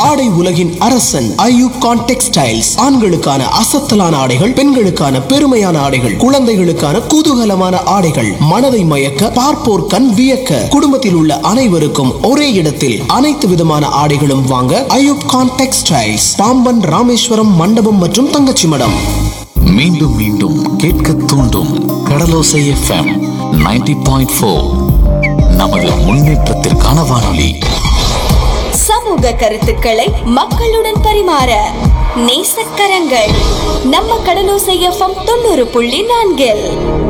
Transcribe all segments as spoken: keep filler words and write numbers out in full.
ஆடை உலகின் அரசன் ஐயூப் கான் டெக்ஸ்டைல்ஸ். ஆண்களுக்கான அசத்தலான ஆடைகள், பெண்களுக்கான பெருமையான ஆடைகள், குழந்தைகளுக்கான குதூகலமான ஆடைகள், மனதை மயக்க பார்ப்போர் கண் வியக்க, குடும்பத்தில் உள்ள அனைவருக்கும் ஒரே இடத்தில் அனைத்து விதமான ஆடைகளும் வாங்க ஐயூப் கான் டெக்ஸ்டைல்ஸ், பாம்பன், ராமேஸ்வரம், மண்டபம் மற்றும் தங்கச்சி மடம். மீண்டும் மீண்டும் கேட்க தூண்டும் கடலோசை எஃப்எம் நைன்டி பாயிண்ட் ஃபோர். நமது முன்னேற்றத்திற்கான வானொலி. சமூக கருத்துக்களை மக்களுடன் பரிமாற நேசக்கரங்கள் நம்ம கடலோசை எஃப்எம் தொண்ணூறு புள்ளி நான்கில்.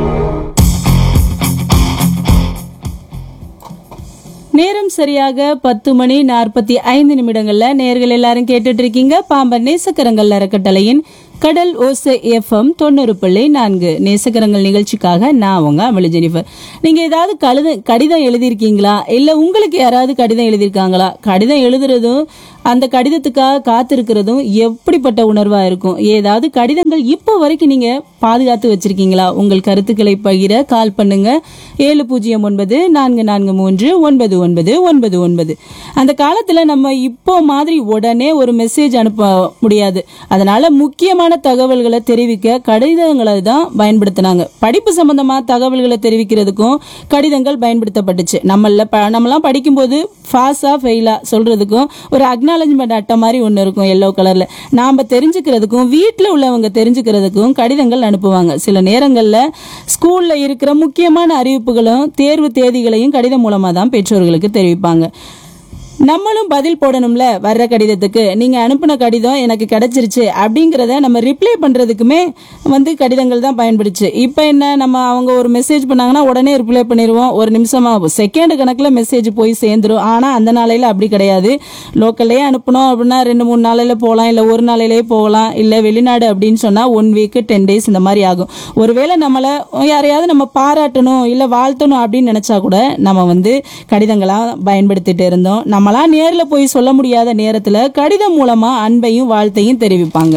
நேரம் சரியாக பத்து மணி நாற்பத்தி ஐந்து நிமிடங்கள்ல நேர்கள் எல்லாரும் கேட்டுட்டு இருக்கீங்க பாம்பன் நேசக்கரங்கள் அறக்கட்டளையின் கடல் ஓசை எஃப்எம் தொண்ணூறு புள்ளி நான்கு. நேசக்கரங்கள் நிகழ்ச்சிக்காக நான் உங்க அமளி ஜெனிஃபர். நீங்க ஏதாவது கழுத கடிதம் எழுதியிருக்கீங்களா, இல்ல உங்களுக்கு யாராவது கடிதம் எழுதியிருக்காங்களா? கடிதம் எழுதுறதும் அந்த கடிதத்துக்காக காத்திருக்கிறதும் எப்படிப்பட்ட உணர்வா இருக்கும்? ஏதாவது கடிதங்கள் இப்போ வரைக்கும் நீங்க பாதுகாத்து வச்சிருக்கீங்களா? உங்கள் கருத்துக்களை பகிர கால் பண்ணுங்க ஏழு பூஜ்ஜியம் ஒன்பது நான்கு நான்கு மூன்று ஒன்பது ஒன்பது ஒன்பது ஒன்பது. அந்த காலத்துல நம்ம இப்போ மாதிரி உடனே ஒரு மெசேஜ் அனுப்ப முடியாது. அதனால முக்கியமான தகவல்களை தெரிவிக்க கடிதங்களை தான் பயன்படுத்தினாங்க. படிப்பு சம்பந்தமா தகவல்களை தெரிவிக்கிறதுக்கும் கடிதங்கள் பயன்படுத்தப்பட்டுச்சு. நம்மள நம்மலாம் படிக்கும்போது பாஸா ஃபெயிலா சொல்றதுக்கும் ஒரு அக்னாலஜ்மெண்ட் அட்டை மாதிரி ஒன்று இருக்கும் எல்லோ கலர்ல. நாம தெரிஞ்சுக்கிறதுக்கும் வீட்டில் உள்ளவங்க தெரிஞ்சுக்கிறதுக்கும் கடிதங்கள் அனுப்புவாங்க. சில நேரங்கள்ல ஸ்கூல்ல இருக்கிற முக்கியமான அறிவிப்புகளும் தேர்வு தேதிகளையும் கடிதம் மூலமா தான் பெற்றோர்களுக்கு தெரிவிப்பாங்க. நம்மளும் பதில் போடணும்ல வர்ற கடிதத்துக்கு. நீங்க அனுப்பின கடிதம் எனக்கு கிடைச்சிருச்சு அப்படிங்கிறத நம்ம ரிப்ளை பண்றதுக்குமே வந்து கடிதங்கள் தான் பயன்படுச்சு. இப்போ என்ன, நம்ம அவங்க ஒரு மெசேஜ் பண்ணாங்கன்னா உடனே ரிப்ளை பண்ணிடுவோம். ஒரு நிமிஷமா செகண்ட் கணக்கில் மெசேஜ் போய் சேர்ந்துரும். ஆனால் அந்த நாளையில் அப்படி கிடையாது. லோக்கல்லே அனுப்பணும் அப்படின்னா ரெண்டு மூணு நாளையில போகலாம், இல்லை ஒரு நாளையிலே போகலாம். இல்லை வெளிநாடு அப்படின்னு சொன்னால் ஒன் வீக்கு டென் டேஸ் இந்த மாதிரி ஆகும். ஒருவேளை நம்மளை யாரையாவது நம்ம பாராட்டணும் இல்லை வாழ்த்தணும் அப்படின்னு நினைச்சா கூட நம்ம வந்து கடிதங்களாக பயன்படுத்திட்டு இருந்தோம். நம்ம நேர்ல போய் சொல்ல முடியாத நேரத்துல கடிதம் மூலமா அன்பையும் வாழ்த்தையும் தெரிவிப்பாங்க.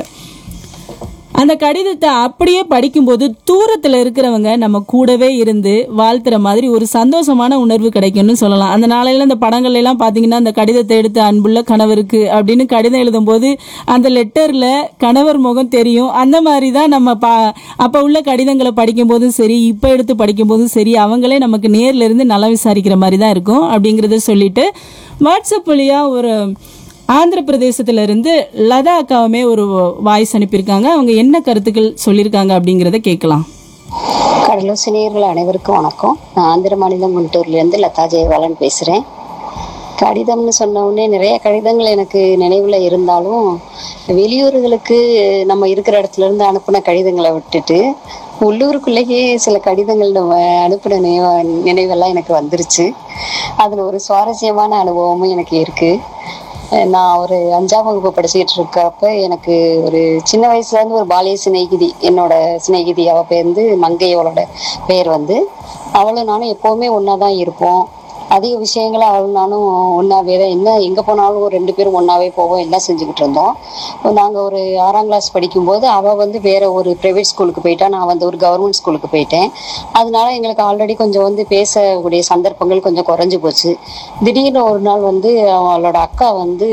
அந்த கடிதத்தை அப்படியே படிக்கும்போது தூரத்துல இருக்கிறவங்க நம்ம கூடவே இருந்து வாழ்த்துற மாதிரி ஒரு சந்தோஷமான உணர்வு கிடைக்கும்னு சொல்லலாம். அந்த நாளையில இந்த படங்கள்ல எல்லாம் பாத்தீங்கன்னா அந்த கடிதத்தை எடுத்து அன்புள்ள கணவருக்கு அப்படின்னு கடிதம் எழுதும் போது அந்த லெட்டர்ல கணவர் முகம் தெரியும். அந்த மாதிரிதான் நம்ம பா அப்ப உள்ள கடிதங்களை படிக்கும் போதும் சரி, இப்ப எடுத்து படிக்கும் போதும் சரி, அவங்களே நமக்கு நேர்ல இருந்து நலம் விசாரிக்கிற மாதிரி தான் இருக்கும் அப்படிங்கறத சொல்லிட்டு வாட்ஸ்அப் வழியா ஒரு ஆந்திர பிரதேசத்துல இருந்து லதா அக்காவுமே ஒரு வாய்ஸ் அனுப்பியிருக்காங்க. அவங்க என்ன கருத்துக்கள் சொல்லியிருக்காங்க அப்படிங்கிறத கேட்கலாம். கடலோசை நேயர்கள் அனைவருக்கும் வணக்கம். நான் ஆந்திர மாநிலம் குண்டூர்ல இருந்து லதா ஜெயபாலன் பேசுறேன். கடிதம்னு சொன்ன உடனே நிறைய கடிதங்கள் எனக்கு நினைவுல இருந்தாலும் வெளியூர்களுக்கு நம்ம இருக்கிற இடத்துல இருந்து அனுப்பின கடிதங்களை விட்டுட்டு உள்ளூருக்குள்ளேயே சில கடிதங்கள் நம்ம அனுப்பின நினைவ நினைவெல்லாம் எனக்கு வந்துருச்சு. அதுல ஒரு சுவாரஸ்யமான அனுபவமும் எனக்கு இருக்கு. நான் ஒரு அஞ்சாம் வகுப்பு படிச்சுக்கிட்டு இருக்கப்ப எனக்கு ஒரு சின்ன வயசுல இருந்து ஒரு பாலிய சிநேகிதி, என்னோட சிநேகிதி, அவ பேர் வந்து மங்கை, அவளோட பேர் வந்து. அவளும் நானும் எப்பவுமே ஒன்னாதான் இருப்போம். அதிக விஷயங்களை அவள் நானும் ஒன்னாவே தான், என்ன எங்க போனாலும் ரெண்டு பேரும் ஒன்னாவே போவோம், எல்லாம் செஞ்சுக்கிட்டு இருந்தோம். நாங்க ஒரு ஆறாம் கிளாஸ் படிக்கும்போது அவ வந்து வேற ஒரு பிரைவேட் ஸ்கூலுக்கு போயிட்டா, நான் வந்து ஒரு கவர்மெண்ட் ஸ்கூலுக்கு போயிட்டேன். அதனால எங்களுக்கு ஆல்ரெடி கொஞ்சம் வந்து பேசக்கூடிய சந்தர்ப்பங்கள் கொஞ்சம் குறைஞ்சு போச்சு. திடீர்னு ஒரு நாள் வந்து அவளோட அக்கா வந்து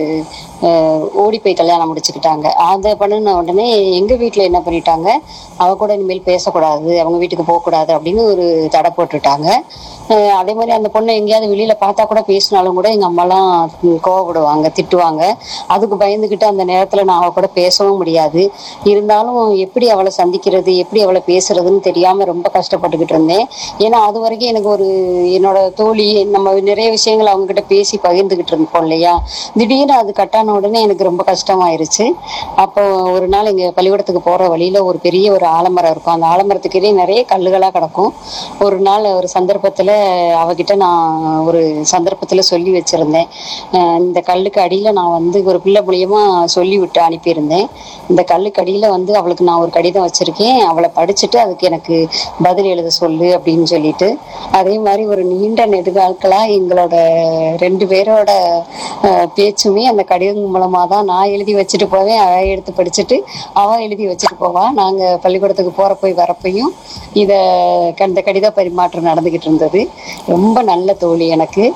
ஓடி போய் கல்யாணம் முடிச்சுக்கிட்டாங்க. அதை பண்ணின உடனே எங்க வீட்டுல என்ன பண்ணிட்டாங்க, அவ கூட இனிமேல் பேசக்கூடாது, அவங்க வீட்டுக்கு போகக்கூடாது அப்படின்னு ஒரு தடை போட்டுட்டாங்க. அதே மாதிரி அந்த பொண்ணை எங்கேயாவது வெளியில பார்த்தா கூட பேசினாலும் கூட எங்க அம்மாலாம் கோவப்படுவாங்க, திட்டுவாங்க. அதுக்கு பயந்துகிட்டு அந்த நேரத்துல நான் அவ கூட பேசவும் முடியாது. இருந்தாலும் எப்படி அவளை சந்திக்கிறது, எப்படி அவளை பேசுறதுன்னு தெரியாம ரொம்ப கஷ்டப்பட்டுக்கிட்டு இருந்தேன். ஏன்னா அது வரைக்கும் எனக்கு ஒரு என்னோட தோழி, நம்ம நிறைய விஷயங்கள் அவங்க கிட்ட பேசி பகிர்ந்துகிட்டு இருப்போம் இல்லையா. திடீர்னு அது கட்டான உடனே எனக்கு ரொம்ப கஷ்டமாயிருச்சு. அப்போ ஒரு நாள் எங்க பள்ளிக்கூடத்துக்கு போற வழியில ஒரு பெரிய ஒரு ஆலமரம் இருக்கும். அந்த ஆலமரத்துக்கிட்டே நிறைய கல்லுகளா கிடக்கும். ஒரு நாள் ஒரு சந்தர்ப்பத்துல அவகிட்ட நான் ஒரு சந்தர்ப்பத்துல சொல்லி வச்சிருந்தேன், இந்த கல்லுக்கு அடியில நான் வந்து ஒரு பிள்ளை மூலியமா சொல்லி விட்டு அனுப்பியிருந்தேன். இந்த கல்லுக்கு அடியில வந்து அவளுக்கு நான் ஒரு கடிதம் வச்சிருக்கேன், அவளை படிச்சுட்டு அதுக்கு எனக்கு பதில் எழுத சொல்லு அப்படின்னு சொல்லிட்டு. அதே மாதிரி ஒரு நீண்ட நெடுநாட்களா எங்களோட ரெண்டு பேரோட பேச்சுமே அந்த கடிதம் மூலமா தான். நான் எழுதி வச்சுட்டு போவேன், அவ எடுத்து படிச்சுட்டு அவ எழுதி வச்சுட்டு போவா. நாங்க பள்ளிக்கூடத்துக்கு போறப்போய் வரப்பையும் இத அந்த கடித பரிமாற்றம் நடந்துகிட்டு இருந்தது. ரொம்ப நல்ல தோழி எனக்கு.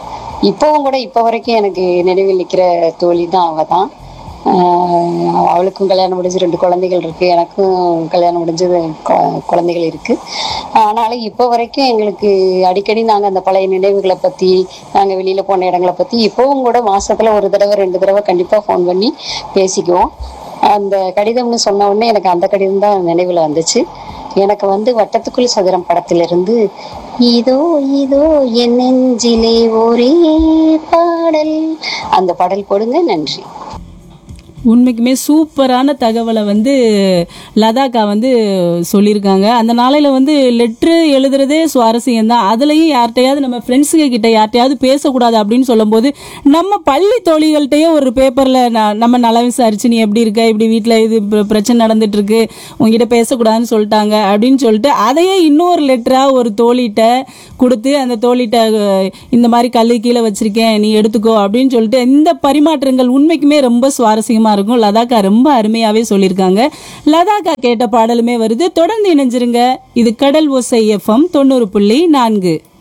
இப்போவும் கூட இப்போ வரைக்கும் எனக்கு நினைவில் நிற்கிற தோழி தான் அவ தான். ஆஹ் அவளுக்கும் கல்யாணம் முடிஞ்சு ரெண்டு குழந்தைகள் இருக்கு, எனக்கும் கல்யாணம் முடிஞ்சது கொ- குழந்தைகள் இருக்கு. ஆனாலும் இப்போ வரைக்கும் எங்களுக்கு அடிக்கடி நாங்கள் அந்த பழைய நினைவுகளை பற்றி, நாங்கள் வெளியில் போன இடங்களை பற்றி இப்போவும் கூட மாசத்துல ஒரு தடவை ரெண்டு தடவை கண்டிப்பாக ஃபோன் பண்ணி பேசிக்குவோம். அந்த கடிதம்னு சொன்ன உடனே எனக்கு அந்த கடிதம் தான் நினைவில் வந்துச்சு. எனக்கு வந்து வட்டத்துக்குள் சதுரம் படத்திலிருந்து இதோ இதோ என் நெஞ்சிலே ஒரே பாடல், அந்த பாடல் போடுங்க. நன்றி. உண்மைக்குமே சூப்பரான தகவலை வந்து லதாக்கா வந்து சொல்லியிருக்காங்க. அந்த நாளையில் வந்து லெட்ரு எழுதுறதே சுவாரஸ்யம் தான். அதுலேயும் யார்கிட்டையாவது நம்ம ஃப்ரெண்ட்ஸுங்க கிட்ட யார்கிட்டையாவது பேசக்கூடாது அப்படின்னு சொல்லும்போது நம்ம பள்ளி தோழிகள்கிட்டயே ஒரு பேப்பரில் நம்ம நல்லா விசாரிச்சு நீ எப்படி இருக்க, இப்படி வீட்டில் இது பிர- பிரச்சனை நடந்துட்டு இருக்கு, உங்ககிட்ட பேசக்கூடாதுன்னு சொல்லிட்டாங்க அப்படின்னு சொல்லிட்டு அதையே இன்னொரு லெட்டராக ஒரு தோழிகிட்ட கொடுத்து அந்த தோழிகிட்ட அஹ், இந்த மாதிரி கல்லு கீழே வச்சிருக்கேன் நீ எடுத்துக்கோ அப்படின்னு சொல்லிட்டு இந்த பரிமாற்றங்கள் உண்மைக்குமே ரொம்ப சுவாரஸ்யமா இருக்கும். லதாக்கா ரொம்ப அருமையாவே சொல்லியிருக்காங்க. லதாக்கா கேட்ட பாடலுமே வருது. தொடர்ந்து இணைஞ்சிருங்க. இது கடல் ஓசை எஃப்எம் தொண்ணூறு புள்ளி நான்கு.